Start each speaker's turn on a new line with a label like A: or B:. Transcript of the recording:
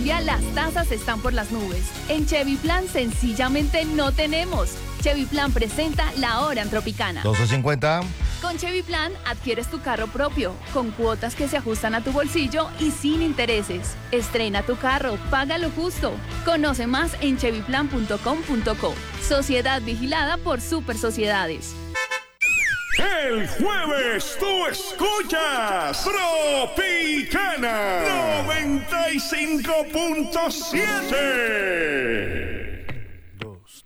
A: Colombia las tasas están por las nubes. En Chevy Plan sencillamente no tenemos. Chevy Plan presenta La Hora en Tropicana.
B: 12:50.
A: Con Chevy Plan adquieres tu carro propio, con cuotas que se ajustan a tu bolsillo y sin intereses. Estrena tu carro, paga lo justo. Conoce más en chevyplan.com.co. Sociedad vigilada por Super Sociedades.
C: El jueves tú escuchas Tropicana 95.7.